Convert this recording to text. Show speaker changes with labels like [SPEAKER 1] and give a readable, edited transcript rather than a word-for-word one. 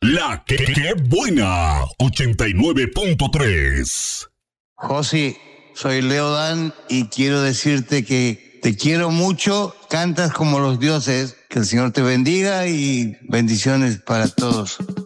[SPEAKER 1] La que buena 89.3.
[SPEAKER 2] Josi, soy Leo Dan y quiero decirte que te quiero mucho, cantas como los dioses, que el Señor te bendiga y bendiciones para todos.